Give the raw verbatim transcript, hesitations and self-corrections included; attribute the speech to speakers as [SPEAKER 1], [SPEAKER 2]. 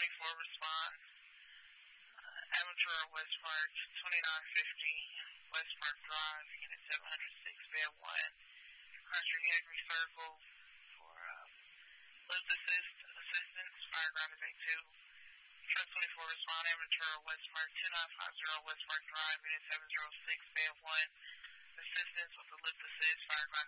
[SPEAKER 1] twenty-four respond. Uh, Amateur Westmark twenty-nine fifty, Westmark Drive, Unit seven hundred six, bed one. Roger Henry Circle for uh, lift assist, assistance, fire ground event two. Truck twenty-four respond, Amateur Westmark two nine five zero, Westmark Drive, Unit seven zero six, bed one. Assistance with the lift assist, fire ground